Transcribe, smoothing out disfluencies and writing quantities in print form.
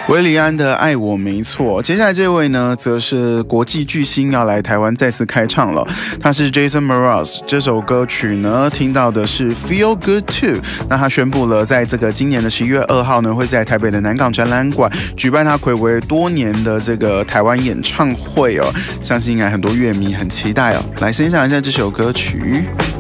韦礼安的《爱我没错》，接下来这位呢，则是国际巨星要来台湾再次开唱了。他是 Jason Mraz， 这首歌曲呢，听到的是 Feel Good Too。那他宣布了，在这个今年的11月2号呢，会在台北的南港展览馆举办他睽违多年的这个台湾演唱会哦。相信应该很多乐迷很期待哦。来欣赏一下这首歌曲。